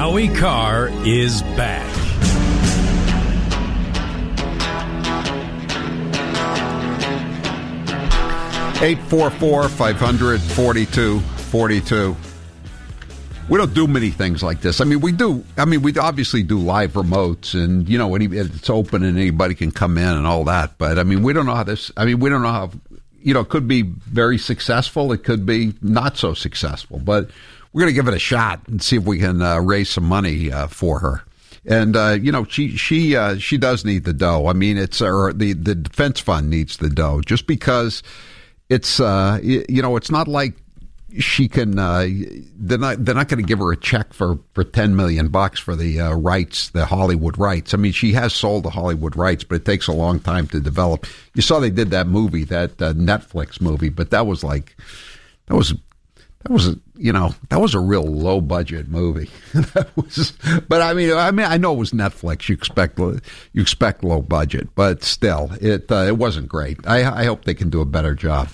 Howie Carr is back. Eight 500-4242. We don't do many things like this. I mean, we do. I mean, we obviously do live remotes, and you know, it's open and anybody can come in and all that. But I mean, we don't know how this. I mean, we don't know how. You know, it could be very successful. It could be not so successful. But we're going to give it a shot and see if we can raise some money for her. And you know, she does need the dough. I mean, it's the defense fund needs the dough just because it's you know, it's not like she can. They're not going to give her a check for $10 million for the rights, the Hollywood rights. I mean, she has sold the Hollywood rights, but it takes a long time to develop. You saw they did that movie, that Netflix movie, but that was a real low budget movie. But I mean, I know it was Netflix. You expect low budget, but still, it wasn't great. I hope they can do a better job.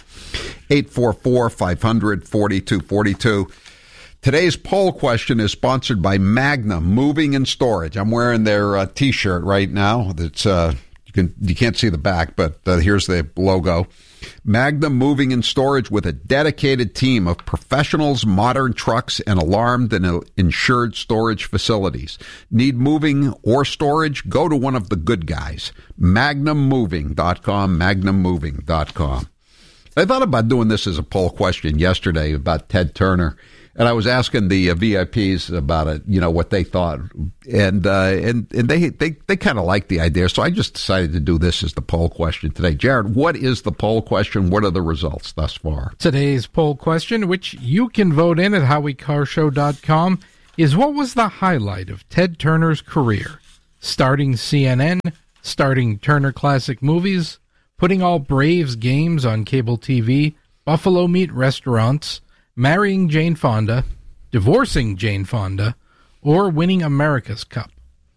844-500-4242. Today's poll question is sponsored by Magnum Moving and Storage. I'm wearing their T-shirt right now. That's you can't see the back, but here's the logo. Magnum Moving and Storage, with a dedicated team of professionals, modern trucks, and alarmed and insured storage facilities. Need moving or storage? Go to one of the good guys. MagnumMoving.com, MagnumMoving.com. I thought about doing this as a poll question yesterday about Ted Turner, and I was asking the VIPs about it, you know, what they thought, and they kind of liked the idea, so I just decided to do this as the poll question today. Jared, what is the poll question? What are the results thus far? Today's poll question, which you can vote in at HowieCarrShow.com, is what was the highlight of Ted Turner's career? Starting CNN, starting Turner Classic Movies, putting all Braves games on cable TV, Buffalo Meat restaurants, marrying Jane Fonda, divorcing Jane Fonda, or winning America's Cup.